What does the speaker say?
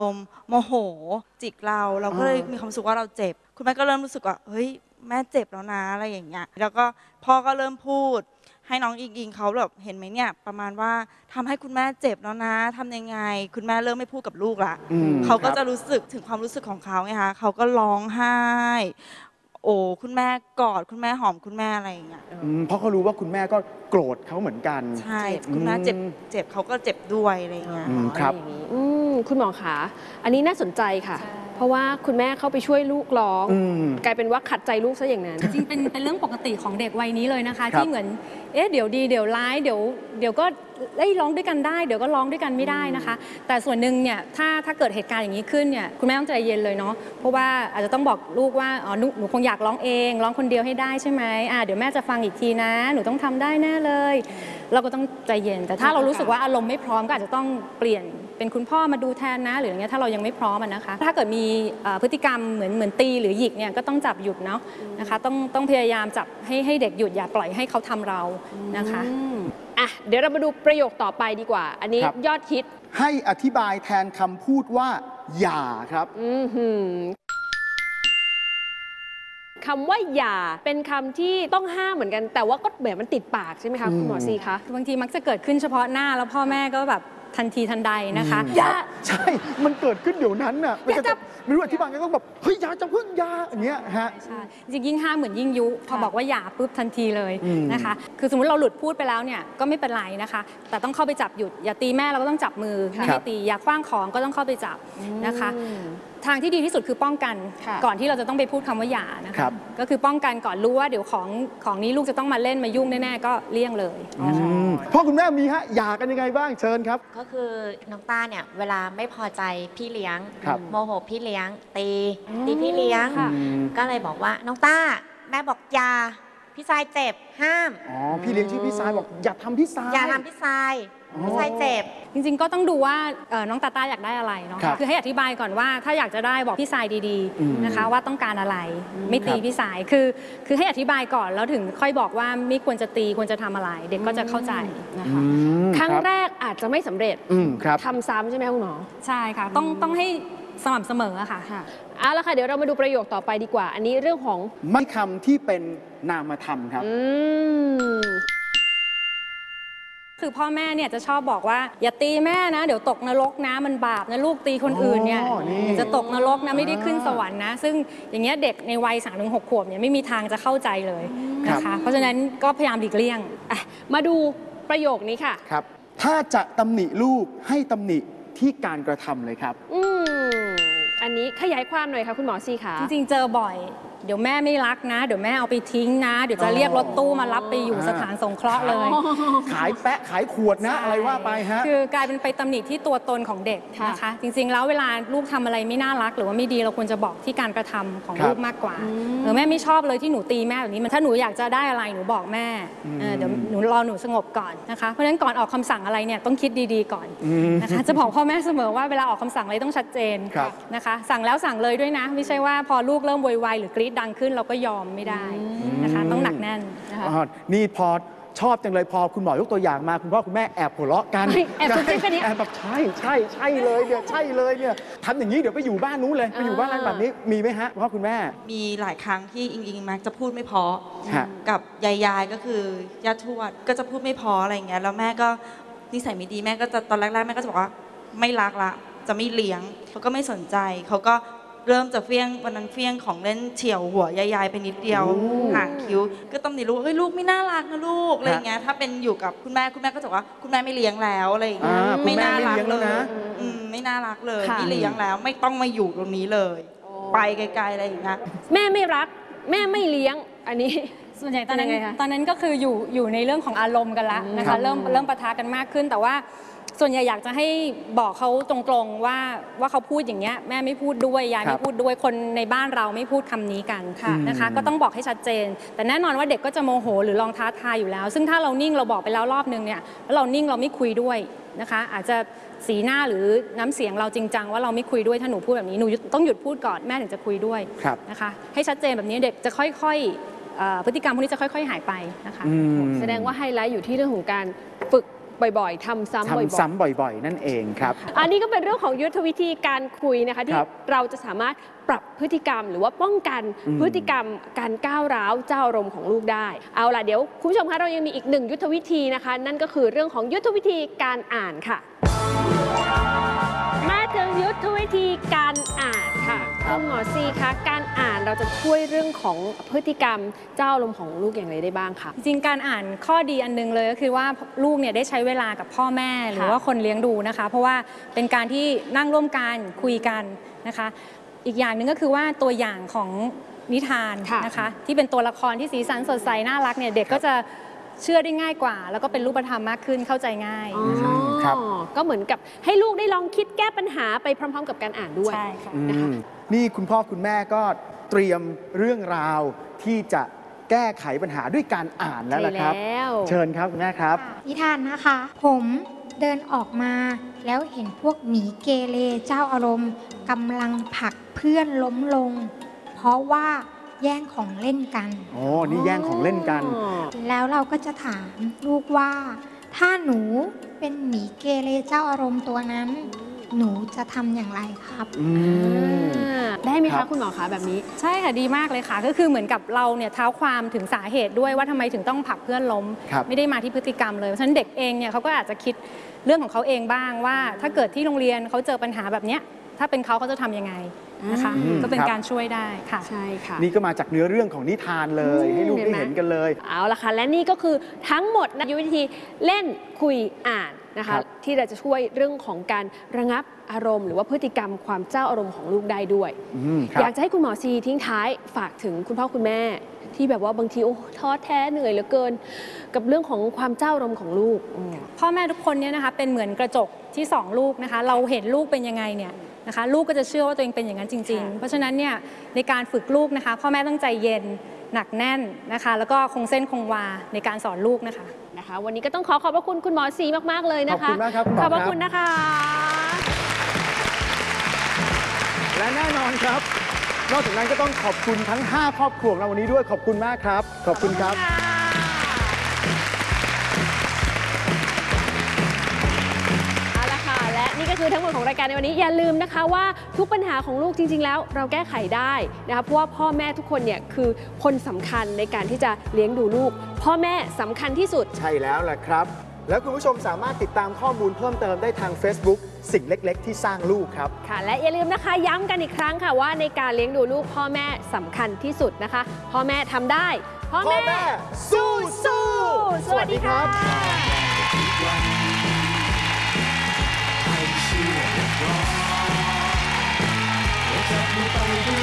โมโหจิกเราก็เลยมีความรู้สึกว่าเราเจ็บคุณแม่ก็เริ่มรู้สึกว่าเฮ้ยแม่เจ็บแล้วนะอะไรอย่างเงี้ยแล้วก็พ่อก็เริ่มพูดให้น้องอิงเขาแบบเห็นไหมเนี่ยประมาณว่าทำให้คุณแม่เจ็บแล้วนะทำยังไงคุณแม่เริ่มไม่พูดกับลูกละเขาก็จะรู้สึกถึงความรู้สึกของเขาไงคะเขาก็ร้องไห้โอ้คุณแม่กอดคุณแม่หอมคุณแม่อะไรอย่างเงี้ยเพราะเขารู้ว่าคุณแม่ก็โกรธเขาเหมือนกันใช่คุณแม่เจ็บเขาก็เจ็บด้วยอะไรอย่างเงี้ยครับคุณหมอคะอันนี้น่าสนใจค่ะเพราะว่าคุณแม่เข้าไปช่วยลูกร้องกลายเป็นว่าขัดใจลูกซะอย่างนั้นจริงเป็นเรื่องปกติของเด็กวัยนี้เลยนะคะที่เหมือนเดี๋ยวดีเดี๋ยวร้ายเดี๋ยวก็ร้องด้วยกันได้เดี๋ยวก็ร้องด้วยกันไม่ได้นะคะแต่ส่วนหนึ่งเนี่ยถ้าเกิดเหตุการณ์อย่างนี้ขึ้นเนี่ยคุณแม่ต้องใจเย็นเลยเนาะเพราะว่าอาจจะต้องบอกลูกว่าหนูคงอยากร้องเองร้องคนเดียวให้ได้ใช่ไหมเดี๋ยวแม่จะฟังอีกทีนะหนูต้องทำได้แน่เลยเราก็ต้องใจเย็นแต่ถ้าเรารู้สึกว่าอารมณ์ไม่พร้อมก็อาจจะต้องเปลี่ยนเป็นคุณพ่อมาดูแทนนะหรืออย่างเงี้ยถ้าเรายังไม่พร้อมนะคะถ้าเกิดมีพฤติกรรมเหมือนตีหรือหยิกเนี่ยก็ต้องจับหยุดเนาะนะคะต้องพยายามจับให้เด็กหยุดอย่าปล่อยให้เขาทำเรานะคะเดี๋ยวเรามาดูประโยคต่อไปดีกว่าอันนี้ยอดฮิตให้อธิบายแทนคำพูดว่าอย่าครับคำว่าอย่าเป็นคำที่ต้องห้ามเหมือนกันแต่ว่าก็แบบมันติดปากใช่ไหมคะคุณหมอซีคะบางทีมักจะเกิดขึ้นเฉพาะหน้าแล้วพ่อแม่ก็แบบทันทีทันใดนะคะอย่าใช่มันเกิดขึ้นเดี๋ยวนั้นน่ะไม่รู้อธิบายก็ต้องแบบเฮ้ยอย่าจะพึ่งอย่าอย่างเงี้ยฮะใช่จริงยิ่งห้ามเหมือนยิ่งยุพอบอกว่าอย่าปุ๊บทันทีเลยนะคะคือสมมติเราหลุดพูดไปแล้วเนี่ยก็ไม่เป็นไรนะคะแต่ต้องเข้าไปจับหยุดอย่าตีแม่เราก็ต้องจับมือไม่ให้ตีอย่าคว้างของก็ต้องเข้าไปจับนะคะทางที่ดีที่สุดคือป้องกันก่อนที่เราจะต้องไปพูดคำว่าหย่านะคะก็คือป้องกันก่อนรู้ว่าเดี๋ยวของนี้ลูกจะต้องมาเล่นมายุ่งแน่ๆก็เลี่ยงเลยนะคะพ่อคุณแม่มีฮะหย่ากันยังไงบ้างเชิญครับก็คือน้องต้าเนี่ยเวลาไม่พอใจพี่เลี้ยงโมโหพี่เลี้ยงตีพี่เลี้ยงก็เลยบอกว่าน้องต้าแม่บอกอย่าพี่ชายเจ็บห้ามพี่เลี้ยงชื่อพี่ชายบอกอย่าทำพี่ชายอย่าทำพี่ชายเจ็บจริงๆก็ต้องดูว่าน้องตาต้าอยากได้อะไรเนาะคือให้อธิบายก่อนว่าถ้าอยากจะได้บอกพี่สายดีๆนะคะว่าต้องการอะไรไม่ตีพี่สายคือให้อธิบายก่อนแล้วถึงค่อยบอกว่าไม่ควรจะตีควรจะทำอะไรเด็กก็จะเข้าใจนะคะครั้งแรกอาจจะไม่สำเร็จทำซ้ำใช่ไหมคุณหมอใช่ค่ะต้องให้สม่ำเสมอค่ะเอาละค่ะเดี๋ยวเรามาดูประโยคต่อไปดีกว่าอันนี้เรื่องของไม่คำที่เป็นนามธรรมครับคือพ่อแม่เนี่ยจะชอบบอกว่าอย่าตีแม่นะเดี๋ยวตกนรกนะมันบาปนะลูกตีคนอื่นเนี่ยจะตกนรกนะไม่ได้ขึ้นสวรรค์นะซึ่งอย่างเงี้ยเด็กในวัย3-6 ขวบเนี่ยไม่มีทางจะเข้าใจเลยนะคะเพราะฉะนั้นก็พยายามหลีกเลี่ยงมาดูประโยคนี้ค่ะครับถ้าจะตำหนิลูกให้ตำหนิที่การกระทำเลยครับอันนี้ขยายความหน่อยค่ะคุณหมอซีค่ะจริงๆเจอบ่อยเดี๋ยวแม่ไม่รักนะเดี๋ยวแม่เอาไปทิ้งนะเดี๋ยวจะเรียกรถตู้มารับไปอยู่สถานสงเคราะห์เลยขายแปะขายขวดนะอะไรว่าไปฮะคือกลายเป็นไปตำหนิที่ตัวตนของเด็กนะคะจริงๆแล้วเวลาลูกทำอะไรไม่น่ารักหรือว่าไม่ดีเราควรจะบอกที่การกระทำของลูกมากกว่าแม่ไม่ชอบเลยที่หนูตีแม่แบบนี้มันถ้าหนูอยากจะได้อะไรหนูบอกแม่เดี๋ยวหนูรอหนูสงบก่อนนะคะเพราะฉะนั้นก่อนออกคำสั่งอะไรเนี่ยต้องคิดดีๆก่อนนะคะจะบอกพ่อแม่เสมอว่าเวลาออกคำสั่งอะไรต้องชัดเจนนะคะสั่งแล้วสั่งเลยด้วยนะไม่ใช่ว่าพอลูกเริ่มโวยวายหรือกรี๊ดดังขึ้นเราก็ยอมไม่ได้นะคะต้องหนักแน่นนะคะนี่พอชอบจังเลยพอคุณหมอยกตัวอย่างมาคุณพ่อคุณแม่แอบหัวเราะกันแอบแบบใช่เลยเนี่ยใช่เลยเนี่ยทำอย่างนี้เดี๋ยวไปอยู่บ้านนู้นเลยไปอยู่บ้านอะไรแบบนี้มีไหมฮะพ่อคุณแม่มีหลายครั้งที่อิงมักจะพูดไม่พอกับยายก็คือย่าทวดก็จะพูดไม่พออะไรอย่างเงี้ยแล้วแม่ก็นิสัยไม่ดีแม่ก็จะตอนแรกๆแม่ก็จะบอกว่าไม่รักละจะไม่เลี้ยงเขาก็ไม่สนใจเขาก็เริ่มจะเฟี้ยงวันนั้นเฟี้ยงของเล่นเฉี่ยวหัวยายไปนิดเดียวห่างคิ้วก็ต้องนี่รู้เฮ้ยลูกไม่น่ารักนะลูกอะไรเงี้ยถ้าเป็นอยู่กับคุณแม่ก็จะบอกว่าคุณแม่ไม่เลี้ยงแล้วอะไรอย่างเงี้ยไม่น่ารักเลยไม่น่ารักเลยไม่เลี้ยงแล้วไม่ต้องมาอยู่ตรงนี้เลยไปไกลๆอะไรอย่างเงี้ยแม่ไม่รักแม่ไม่เลี้ยงอันนี้ส่วนใหญ่ตอนนั้นก็คืออยู่ในเรื่องของอารมณ์กันแล้วนะคะเริ่มปะทะกันมากขึ้นแต่ว่าส่วนใหญ่อยากจะให้บอกเขาตรงๆว่าเขาพูดอย่างเงี้ยแม่ไม่พูดด้วยยายไม่พูดด้วยคนในบ้านเราไม่พูดคำนี้กันนะคะก็ต้องบอกให้ชัดเจนแต่แน่นอนว่าเด็กก็จะโมโหหรือลองท้าทายอยู่แล้วซึ่งถ้าเรานิ่งเราบอกไปแล้วรอบนึงเนี่ยแล้วเรานิ่งเราไม่คุยด้วยนะคะอาจจะสีหน้าหรือน้ำเสียงเราจริงจังว่าเราไม่คุยด้วยถ้าหนูพูดแบบนี้หนูต้องหยุดพูดก่อนแม่ถึงจะคุยด้วยนะคะให้ชัดเจนแบบนี้เด็กจะค่อยๆพฤติกรรมพวกนี้จะค่อยๆหายไปนะคะแสดงว่าไฮไลท์อยู่ที่เรื่องของการฝึกบ่อยๆทำซ้ำบ่อยๆทำซ้ำบ่อยๆ นั่นเองครับอันนี้ก็เป็นเรื่องของยุทธวิธีการคุยนะคะที่ครับเราจะสามารถปรับพฤติกรรมหรือว่าป้องกันพฤติกรรมการก้าวร้าวเจ้าอารมณ์ของลูกได้เอาล่ะเดี๋ยวคุณผู้ชมคะเรายังมีอีกหนึ่งยุทธวิธีนะคะนั่นก็คือเรื่องของยุทธวิธีการอ่านค่ะมาถึงยุทธวิธีการอ่านค่ะคุณหมอซีคะการอ่านเราจะช่วยเรื่องของพฤติกรรมเจ้าอารมณ์ของลูกอย่างไรได้บ้างคะจริงๆการอ่านข้อดีอันนึงเลยก็คือว่าลูกเนี่ยได้ใช้เวลากับพ่อแม่หรือว่าคนเลี้ยงดูนะคะ เพราะว่าเป็นการที่นั่งร่วมกันคุยกันนะคะ อีกอย่างหนึ่งก็คือว่าตัวอย่างของนิทานนะคะที่เป็นตัวละครที่สีสันสดใสน่ารักเนี่ยเด็กก็จะเชื่อได้ง่ายกว่า แล้วก็เป็นรูปธรรมมากขึ้นเข้าใจง่ายนะคะครับก็เหมือนกับให้ลูกได้ลองคิดแก้ปัญหาไปพร้อมๆ กับการอ่านด้วยใช่ค่ะนะคะนี่คุณพ่อคุณแม่ก็เตรียมเรื่องราวที่จะแก้ไขปัญหาด้วยการอ่านแล้วล่ะครับใช่แล้วเชิญครับคุณแม่ครับนิทานนะคะ ผมเดินออกมาแล้วเห็นพวกหมีเกเรเจ้าอารมณ์กำลังผลักเพื่อนล้มลง เพราะว่าแย่งของเล่นกันโอ้นี่แย่งของเล่นกันแล้วเราก็จะถามลูกว่า ถ้าหนูเป็นหมีเกเรเจ้าอารมณ์ตัวนั้น หนูจะทำอย่างไรครับได้ไหมครัคะบคุณหมอคะแบบนี้ใช่ค่ะดีมากเลยค่ะ ก็คือเหมือนกับเราเนี่ยเท้าความถึงสาเหตุด้วยว่าทำไมถึงต้องผลักเพื่อนล้มครับไม่ได้มาที่พฤติกรรมเลยเพราะฉะนั้นเด็กเองเนี่ยเขาก็อาจจะคิดเรื่องของเขาเองบ้างว่า ถ้าเกิดที่โรงเรียนเขาเจอปัญหาแบบเนี้ยถ้าเป็นเขาจะทำยังไงนะคะอืมก็เป็นครับการช่วยได้ค่ะใช่ค่ะนี่ก็มาจากเนื้อเรื่องของนิทานเลย ให้ลูกได้เห็นกันเลยเอาละค่ะ และนี่ก็คือทั้งหมดนะยุทธวิธีเล่นคุยอ่านนะครัคะบที่เราจะช่วยเรื่องของการระงับอารมณ์ หรือว่าพฤติกรรมความเจ้าอารมณ์ของลูกได้ด้วยครัอบ ยากจะให้คุณหมอซีทิ้งท้ายฝากถึงคุณพ่อคุณแม่ ที่แบบว่าบางทีโอ้ท้อแท้เหนื่อยเหลือเกิน กับเรื่องของความเจ้าอารมณ์ของลูกพ่อแม่ทุกคนเนี่ยนะคะเป็นเหมือนกระจกที่ส่องลูกนะคะ เราเห็นลูกเป็นยังไงเนี่ยนะคะ ลูกก็จะเชื่อว่าตัวเองเป็นอย่างนั้นจริง ๆ เพราะฉะนั้นเนี่ยในการฝึกลูกนะคะ พ่อแม่ต้องใจเย็นหนักแน่นนะคะ แล้วก็คงเส้นคงวาในการสอนลูกนะคะนะคะวันนี้ก็ต้องขอบพระคุณคุณหมอซีมากๆเลยนะคะขอบคุณมากครับคุณหมอขอบพระครับคุณนะคะและแน่นอนครับ นอกจากนั้นก็ต้องขอบคุณทั้ง 5 ครอบครัวของเราวันนี้ด้วยขอบคุณมากครับ ขอบคุณครับเอาละค่ะ และนี่ก็คือทั้งหมดของรายการในวันนี้อย่าลืมนะคะว่าทุกปัญหาของลูกจริง ๆ แล้วเราแก้ไขได้นะคะเพราะว่าพ่อแม่ทุกคนเนี่ยคือคนสำคัญในการที่จะเลี้ยงดูลูก พ่อแม่สำคัญที่สุดใช่แล้วแหละครับ แล้วคุณผู้ชมสามารถติดตามข้อมูลเพิ่มเติมได้ทาง Facebook สิ่งเล็ก ๆ ที่สร้างลูกครับค่ะ และอย่าลืมนะคะย้ำกันอีกครั้งค่ะว่าในการเลี้ยงดูลูกพ่อแม่สำคัญที่สุดนะคะ พ่อแม่ทำได้ พ่อพ่อแม่แม่สู้สู้สวัสดีค่ะจับมือไปด้วย